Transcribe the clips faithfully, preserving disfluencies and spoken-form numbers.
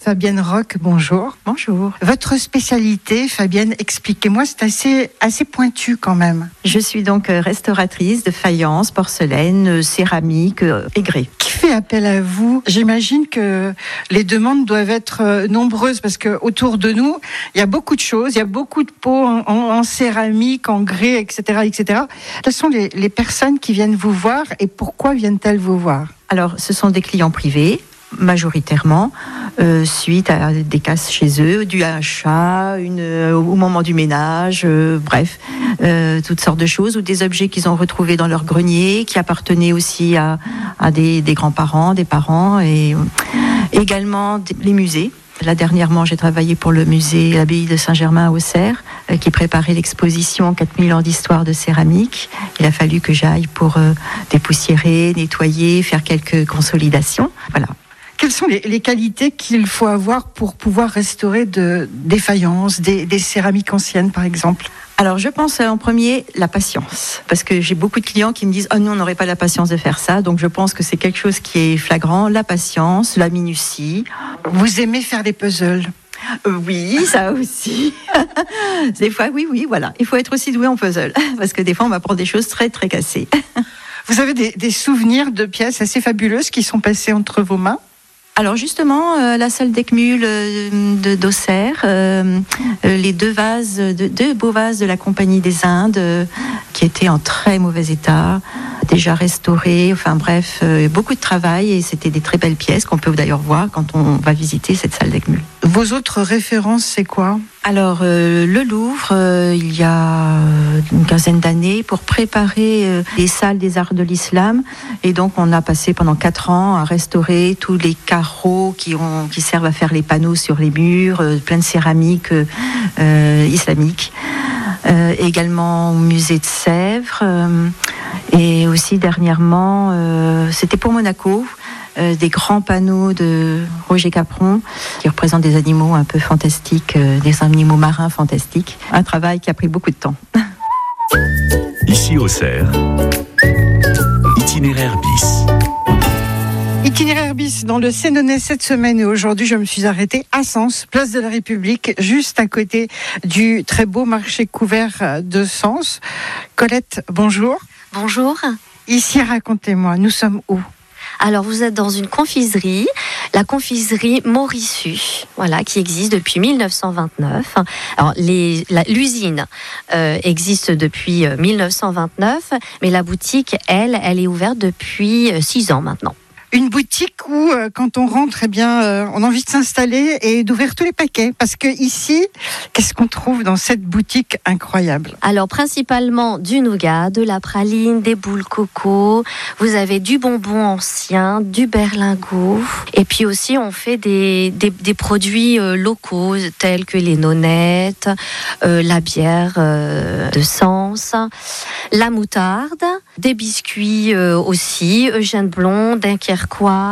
Fabienne Roch, bonjour. Bonjour. Votre spécialité, Fabienne, expliquez-moi, c'est assez, assez pointu quand même. Je suis donc restauratrice de faïence, porcelaine, céramique et grès. Qui fait appel à vous? J'imagine que les demandes doivent être nombreuses parce que autour de nous, il y a beaucoup de choses, il y a beaucoup de pots en, en, en céramique, en grès, et cetera, et cetera. Quelles sont les, les personnes qui viennent vous voir et pourquoi viennent-elles vous voir? Alors, ce sont des clients privés, majoritairement, euh, suite à des casses chez eux, dû à un chat, une, euh, au moment du ménage, euh, bref, euh, toutes sortes de choses, ou des objets qu'ils ont retrouvés dans leur grenier, qui appartenaient aussi à, à des, des grands-parents, des parents, et euh, également des, les musées. Là, dernièrement, j'ai travaillé pour le musée l'abbaye de Saint-Germain à Auxerre, euh, qui préparait l'exposition quatre mille ans d'histoire de céramique. Il a fallu que j'aille pour euh, dépoussiérer, nettoyer, faire quelques consolidations. Voilà. Quelles sont les, les qualités qu'il faut avoir pour pouvoir restaurer de, des faïences, des, des céramiques anciennes, par exemple? Alors, je pense en premier la patience, parce que j'ai beaucoup de clients qui me disent « Oh non, on n'aurait pas la patience de faire ça », donc je pense que c'est quelque chose qui est flagrant, la patience, la minutie. Vous aimez faire des puzzles? Euh, oui, ça aussi. Des fois, oui, oui, voilà. Il faut être aussi doué en puzzle, parce que des fois, on va prendre des choses très, très cassées. Vous avez des, des souvenirs de pièces assez fabuleuses qui sont passées entre vos mains? Alors justement, euh, la salle d'Eckmühl euh, de d'Auxerre, euh, euh, les deux vases, de, deux beaux vases de la Compagnie des Indes, euh, qui étaient en très mauvais état, déjà restaurés. Enfin bref, euh, beaucoup de travail et c'était des très belles pièces qu'on peut d'ailleurs voir quand on va visiter cette salle d'Eckmühl. Vos autres références, c'est quoi? Alors, euh, le Louvre, euh, il y a une quinzaine d'années, pour préparer euh, les salles des arts de l'islam. Et donc, on a passé pendant quatre ans à restaurer tous les carreaux qui, ont, qui servent à faire les panneaux sur les murs, euh, plein de céramique euh, euh, islamique. Euh, également au musée de Sèvres. Euh, et aussi, dernièrement, euh, c'était pour Monaco. Euh, des grands panneaux de Roger Capron qui représentent des animaux un peu fantastiques, euh, des animaux marins fantastiques. Un travail qui a pris beaucoup de temps. Ici Auxerre, itinéraire bis. Itinéraire bis dans le Sénonais cette semaine et aujourd'hui je me suis arrêtée à Sens, place de la République, juste à côté du très beau marché couvert de Sens. Colette, bonjour. Bonjour. Ici, racontez-moi, nous sommes où? Alors, vous êtes dans une confiserie, la confiserie Morissu, voilà, qui existe depuis mille neuf cent vingt-neuf. Alors, les, la, l'usine euh, existe depuis euh, mille neuf cent vingt-neuf, mais la boutique, elle, elle est ouverte depuis euh, six ans maintenant. Une boutique où, euh, quand on rentre, eh bien, euh, on a envie de s'installer et d'ouvrir tous les paquets. Parce que ici, qu'est-ce qu'on trouve dans cette boutique incroyable? Alors, principalement du nougat, de la praline, des boules coco. Vous avez du bonbon ancien, du berlingot. Et puis aussi, on fait des, des, des produits euh, locaux, tels que les nonnettes, euh, la bière euh, de Sens, la moutarde, des biscuits euh, aussi, Eugène Blond, Dunkerque,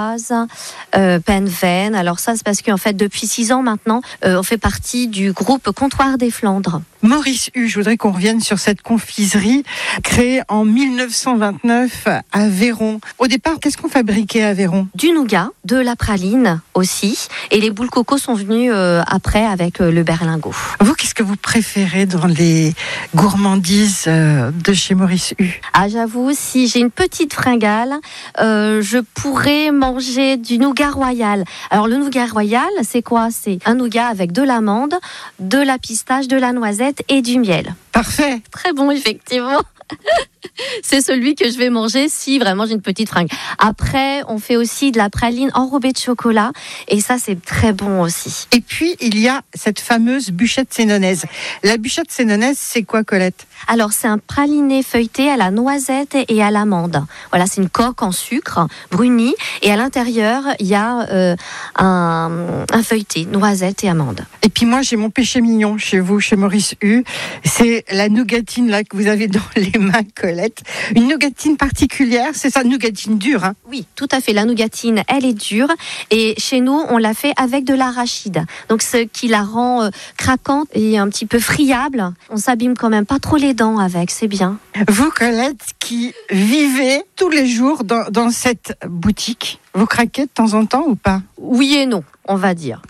Euh, Penven. Alors ça, c'est parce qu'en fait, depuis six ans maintenant, euh, on fait partie du groupe Comptoir des Flandres. Maurice Hu, je voudrais qu'on revienne sur cette confiserie créée en mille neuf cent vingt-neuf à Véron. Au départ, qu'est-ce qu'on fabriquait à Véron? Du nougat, de la praline aussi, et les boules coco sont venues euh, après avec euh, le berlingot. Vous, qu'est-ce que vous préférez dans les gourmandises euh, de chez Maurice Hu? Ah, j'avoue, si j'ai une petite fringale, euh, je pourrais manger du nougat royal. Alors le nougat royal, c'est quoi? C'est un nougat avec de l'amande, de la pistache, de la noisette et du miel. Parfait. Très bon, effectivement. C'est celui que je vais manger si vraiment j'ai une petite fringue. Après, on fait aussi de la praline enrobée de chocolat et ça, c'est très bon aussi. Et puis, il y a cette fameuse bûchette sénonaise. La bûchette sénonaise, c'est quoi, Colette? Alors, c'est un praliné feuilleté à la noisette et à l'amande. Voilà, c'est une coque en sucre bruni et à l'intérieur, il y a euh, un, un feuilleté, noisette et amande. Et puis moi, j'ai mon péché mignon chez vous, chez Maurice Hu. C'est la nougatine là que vous avez dans les mains, Colette. Une nougatine particulière, c'est ça, nougatine dure, hein? Oui, tout à fait. La nougatine, elle est dure. Et chez nous, on l'a fait avec de l'arachide. Donc, ce qui la rend euh, craquante et un petit peu friable. On s'abîme quand même pas trop les dents avec, c'est bien. Vous, Colette, qui vivez tous les jours dans, dans cette boutique, vous craquez de temps en temps ou pas? Oui et non, on va dire.